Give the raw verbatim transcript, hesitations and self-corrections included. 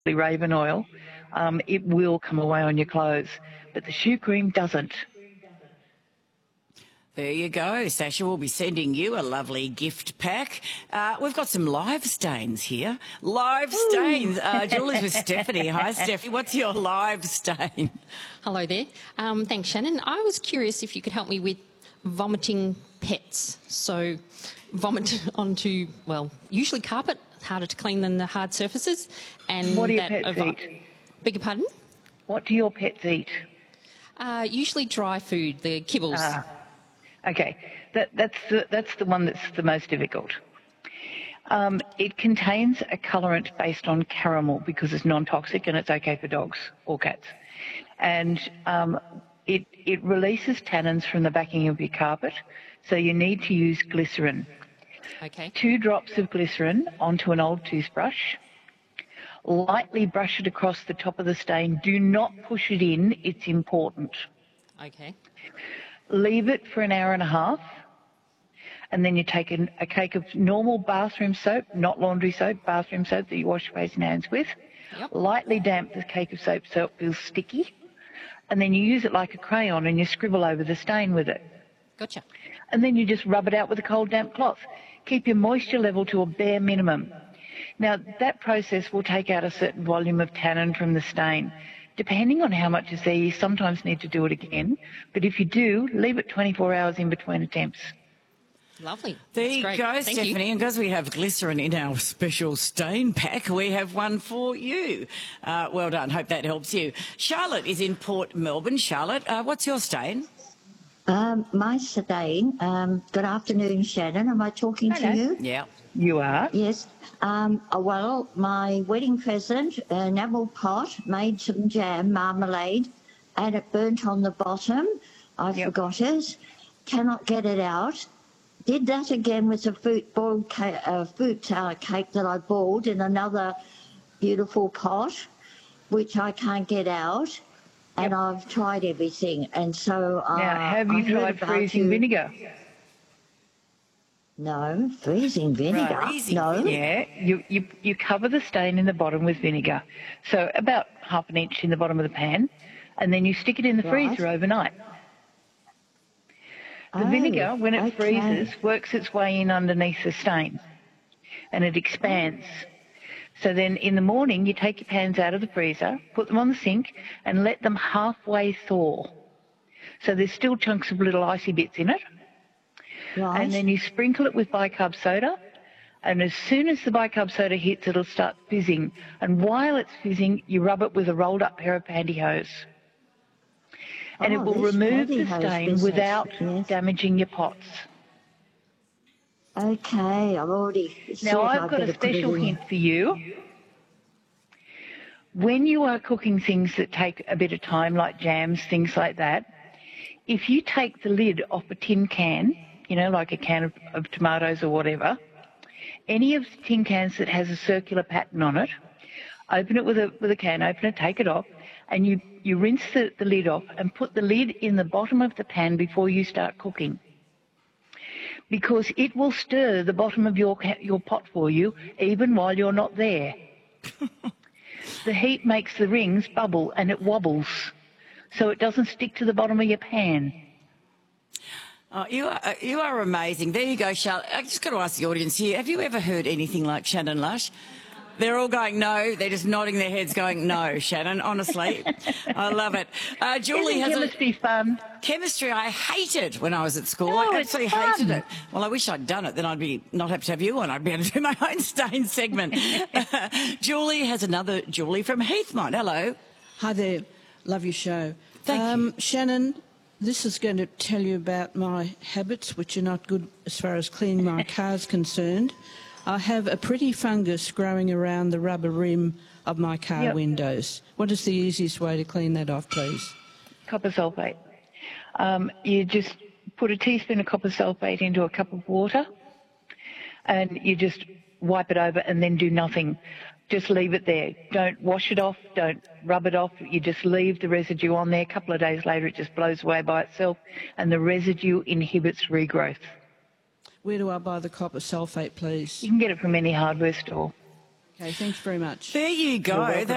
Raven oil, um, it will come away on your clothes, but the shoe cream doesn't. There you go, Sasha. We'll be sending you a lovely gift pack. Uh, we've got some live stains here. Live Ooh. stains. Uh, Julie's with Stephanie. Hi, Stephanie. What's your live stain? Hello there. Um, thanks, Shannon. I was curious if you could help me with vomiting pets. So vomit onto, well, usually carpet, harder to clean than the hard surfaces. And what do your that pets of, eat? Beg your pardon? What do your pets eat? Uh, usually dry food, the kibbles. Ah. Okay, that, that's, the, that's the one that's the most difficult. Um, it contains a colorant based on caramel because it's non-toxic and it's okay for dogs or cats. And um, it, it releases tannins from the backing of your carpet, so you need to use glycerin. Okay. Two drops of glycerin onto an old toothbrush. Lightly brush it across the top of the stain. Do not push it in, it's important. Okay. Leave it for an hour and a half, and then you take an, a cake of normal bathroom soap, not laundry soap, bathroom soap that you wash your face and hands with. Yep. Lightly damp the cake of soap so it feels sticky, and then you use it like a crayon and you scribble over the stain with it. Gotcha. And then you just rub it out with a cold damp cloth. Keep your moisture level to a bare minimum. Now, that process will take out a certain volume of tannin from the stain. Depending on how much is there, you sometimes need to do it again. But if you do, leave it twenty-four hours in between attempts. Lovely. There That's you great. go, Thank Stephanie. you. And because we have glycerin in our special stain pack, we have one for you. Uh, well done. Hope that helps you. Charlotte is in Port Melbourne. Charlotte, uh, what's your stain? Um, my stain, um, good afternoon, Shannon. Am I talking Hello. to you? Yeah. You are? Yes. Um, uh, well, my wedding present, an enamel pot, made some jam, marmalade, and it burnt on the bottom. I Yep. forgot it. Cannot get it out. Did that again with a fruit, boiled ca- uh, fruit uh, cake that I boiled in another beautiful pot, which I can't get out. And Yep. I've tried everything. And so uh, Now, have you I heard tried about freezing you. vinegar? No, freezing vinegar. Right. Freezing no. vinegar. Yeah, you, you, you cover the stain in the bottom with vinegar. So about half an inch in the bottom of the pan, and then you stick it in the Right. freezer overnight. The Oh, vinegar, when it okay. freezes, works its way in underneath the stain, and it expands. So then in the morning, you take your pans out of the freezer, put them on the sink, and let them halfway thaw. So there's still chunks of little icy bits in it. Right. And then you sprinkle it with bicarb soda, and as soon as the bicarb soda hits, it'll start fizzing. And while it's fizzing, you rub it with a rolled up pair of pantyhose. And Oh, it will this remove the pantyhose stain business, without yes. damaging your pots. Okay, I've already Now, thought I've I'd got a better put it special in. hint for you. When you are cooking things that take a bit of time, like jams, things like that, if you take the lid off a tin can, you know, like a can of, of tomatoes or whatever, any of the tin cans that has a circular pattern on it, open it with a with a can opener, take it off, and you, you rinse the, the lid off and put the lid in the bottom of the pan before you start cooking. Because it will stir the bottom of your your pot for you even while you're not there. The heat makes the rings bubble and it wobbles, so it doesn't stick to the bottom of your pan. Oh, you are uh, you are amazing. There you go, Charlotte. I just got to ask the audience here, have you ever heard anything like Shannon Lush? They're all going, no. They're just nodding their heads going, no, Shannon, honestly. I love it. Uh, Julie Isn't has chemistry a... fun? Chemistry I hated when I was at school. No, I it's absolutely fun. hated it. Well, I wish I'd done it. Then I'd be not have to have you on. I'd be able to do my own stain segment. uh, Julie has another Julie from Heathmont. Hello. Hi there. Love your show. Thank um, you. Shannon, this is going to tell you about my habits, which are not good as far as cleaning my car is concerned. I have a pretty fungus growing around the rubber rim of my car Yep. windows. What is the easiest way to clean that off, please? Copper sulfate. Um, you just put a teaspoon of copper sulfate into a cup of water, and you just wipe it over and then do nothing. Just leave it there. Don't wash it off. Don't rub it off. You just leave the residue on there. A couple of days later, it just blows away by itself, and the residue inhibits regrowth. Where do I buy the copper sulfate, please? You can get it from any hardware store. Okay, thanks very much. There you go.